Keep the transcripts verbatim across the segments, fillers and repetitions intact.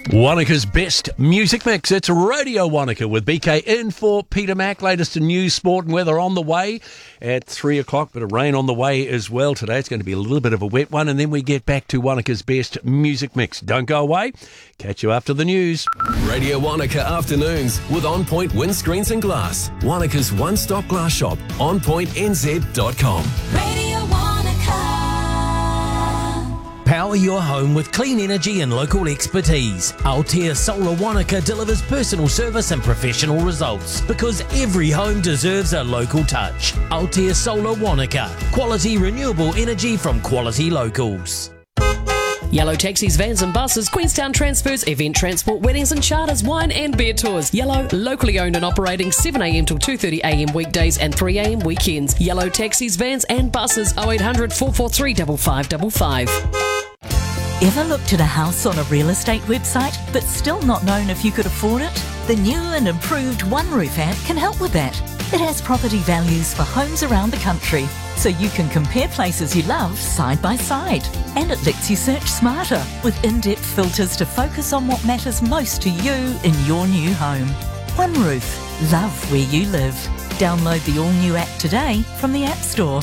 Wanaka's best music mix. It's Radio Wanaka with B K in for Peter Mack. Latest in news, sport and weather on the way at three o'clock. Bit of rain on the way as well today. It's going to be a little bit of a wet one. And then we get back to Wanaka's best music mix. Don't go away. Catch you after the news. Radio Wanaka Afternoons with On Point Windscreens and Glass. Wanaka's one-stop glass shop. on point n z dot com. Radio Wanaka. Power your home with clean energy and local expertise. Altea Solar Wanaka delivers personal service and professional results because every home deserves a local touch. Altea Solar Wanaka. Quality renewable energy from quality locals. Yellow taxis, vans and buses, Queenstown transfers, event transport, weddings and charters, wine and beer tours. Yellow, locally owned and operating seven a m till two thirty a m weekdays and three a m weekends. Yellow taxis, vans and buses, oh eight hundred, four four three, five five five five. Ever looked at a house on a real estate website but still not known if you could afford it? The new and improved One Roof app can help with that. It has property values for homes around the country, so you can compare places you love side by side. And it lets you search smarter with in-depth filters to focus on what matters most to you in your new home. One Roof. Love where you live. Download the all-new app today from the App Store.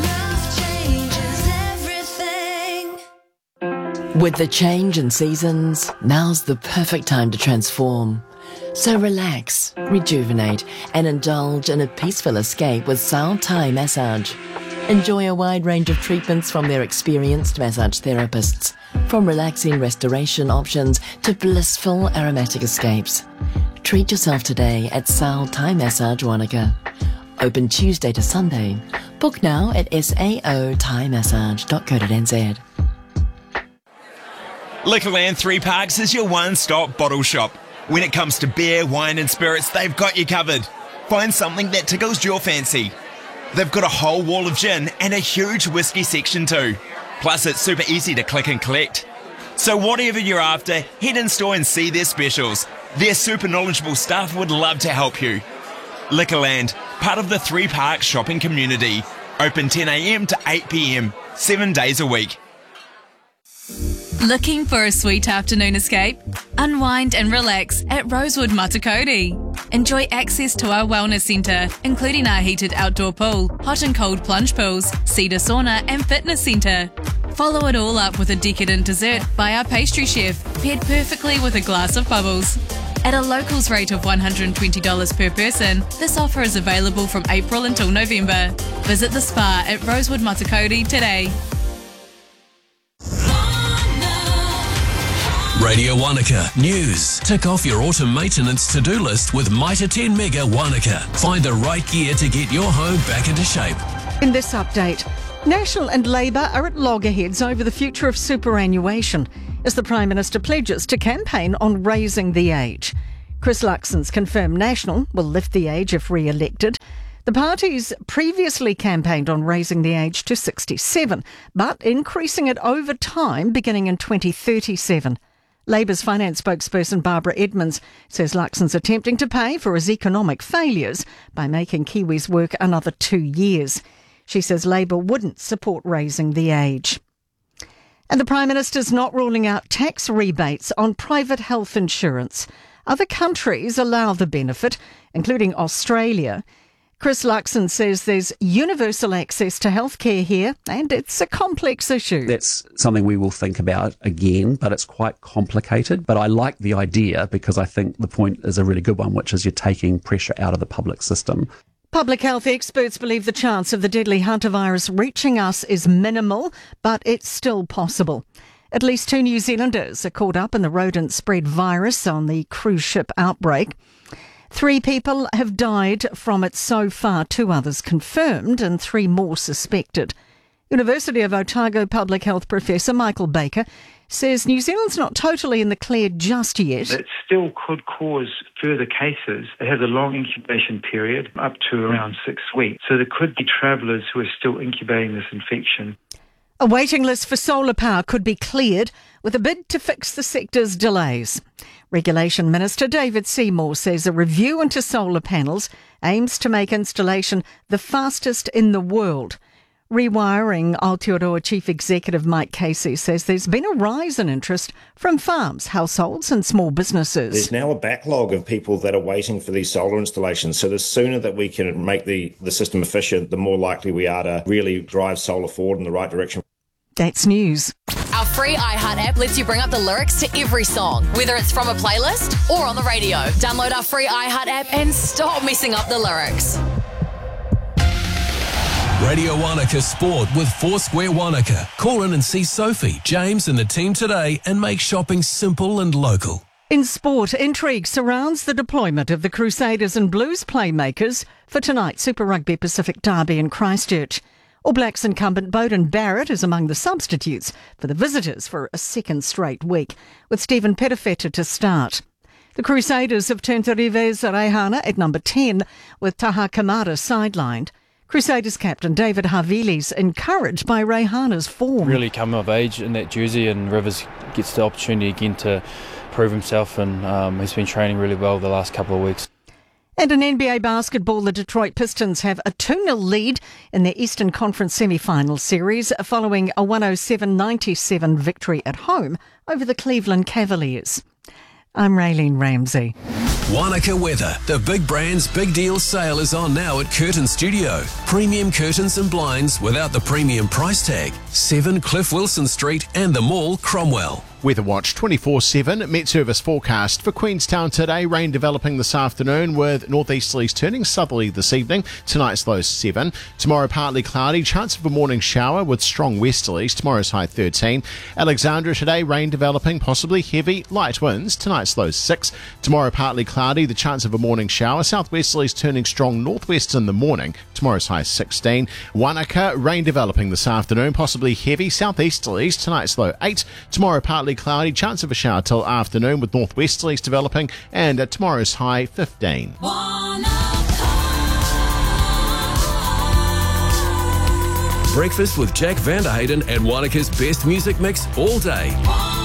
With the change in seasons, now's the perfect time to transform. So relax, rejuvenate, and indulge in a peaceful escape with Sao Thai Massage. Enjoy a wide range of treatments from their experienced massage therapists, from relaxing restoration options to blissful aromatic escapes. Treat yourself today at Sao Thai Massage Wanaka. Open Tuesday to Sunday. Book now at sao thai massage dot co dot n z. Liquorland Three Parks is your one-stop bottle shop. When it comes to beer, wine and spirits, they've got you covered. Find something that tickles your fancy. They've got a whole wall of gin and a huge whiskey section too. Plus it's super easy to click and collect. So whatever you're after, head in store and see their specials. Their super knowledgeable staff would love to help you. Liquorland, part of the Three Parks shopping community. Open ten a m to eight p m, seven days a week. Looking for a sweet afternoon escape? Unwind and relax at Rosewood Matakoti. Enjoy access to our wellness centre, including our heated outdoor pool, hot and cold plunge pools, cedar sauna and fitness centre. Follow it all up with a decadent dessert by our pastry chef, paired perfectly with a glass of bubbles. At a locals rate of one hundred twenty dollars per person, this offer is available from April until November. Visit the spa at Rosewood Matakoti today. Radio Wanaka News. Tick off your autumn maintenance to-do list with Mitre ten Mega Wanaka. Find the right gear to get your home back into shape. In this update, National and Labour are at loggerheads over the future of superannuation as the Prime Minister pledges to campaign on raising the age. Chris Luxon's confirmed National will lift the age if re-elected. The parties previously campaigned on raising the age to sixty-seven, but increasing it over time beginning in twenty thirty-seven. Labour's finance spokesperson Barbara Edmonds says Luxon's attempting to pay for his economic failures by making Kiwis work another two years. She says Labour wouldn't support raising the age. And the Prime Minister's not ruling out tax rebates on private health insurance. Other countries allow the benefit, including Australia. Chris Luxon says there's universal access to healthcare here and it's a complex issue. That's something we will think about again, but it's quite complicated. But I like the idea because I think the point is a really good one, which is you're taking pressure out of the public system. Public health experts believe the chance of the deadly Hunter virus reaching us is minimal, but it's still possible. At least two New Zealanders are caught up in the rodent-spread virus on the cruise ship outbreak. Three people have died from it so far, two others confirmed and three more suspected. University of Otago public health professor Michael Baker says New Zealand's not totally in the clear just yet. It still could cause further cases. It has a long incubation period, up to around six weeks. So there could be travellers who are still incubating this infection. A waiting list for solar power could be cleared with a bid to fix the sector's delays. Regulation Minister David Seymour says a review into solar panels aims to make installation the fastest in the world. Rewiring Aotearoa Chief Executive Mike Casey says there's been a rise in interest from farms, households and small businesses. There's now a backlog of people that are waiting for these solar installations. So the sooner that we can make the, the system efficient, the more likely we are to really drive solar forward in the right direction. That's news. Our free iHeart app lets you bring up the lyrics to every song, whether it's from a playlist or on the radio. Download our free iHeart app and stop messing up the lyrics. Radio Wanaka Sport with Foursquare Wanaka. Call in and see Sophie, James and the team today and make shopping simple and local. In sport, intrigue surrounds the deployment of the Crusaders and Blues playmakers for tonight's Super Rugby Pacific Derby in Christchurch. All Blacks incumbent Beauden Barrett is among the substitutes for the visitors for a second straight week, with Stephen Perofeta to start. The Crusaders have turned to Rivez Reihana at number ten, with Taha Kamara sidelined. Crusaders captain David Havili's encouraged by Reihana's form. Really come of age in that jersey, and Rivers gets the opportunity again to prove himself, and um, he's been training really well the last couple of weeks. And in N B A basketball, the Detroit Pistons have a two nil lead in their Eastern Conference semi-final series following a one oh seven ninety-seven victory at home over the Cleveland Cavaliers. I'm Raylene Ramsey. Wanaka weather. The Big Brands Big Deal sale is on now at Curtain Studio. Premium curtains and blinds without the premium price tag. seven Cliff Wilson Street and the Mall, Cromwell. Weather Watch twenty-four seven Met Service forecast for Queenstown today. Rain developing this afternoon with northeasterlies turning southerly this evening. Tonight's low seven. Tomorrow partly cloudy. Chance of a morning shower with strong westerlies. Tomorrow's high thirteen. Alexandra today rain developing, possibly heavy, light winds. Tonight's low six. Tomorrow partly cloudy. The chance of a morning shower. Southwesterlies turning strong northwest in the morning. Tomorrow's high sixteen. Wanaka rain developing this afternoon, possibly heavy. Southeasterlies. Tonight's low eight. Tomorrow partly cloudy, chance of a shower till afternoon with northwesterlies developing, and at tomorrow's high fifteen. Breakfast with Jack Vanderhayden and Wanaka's best music mix all day.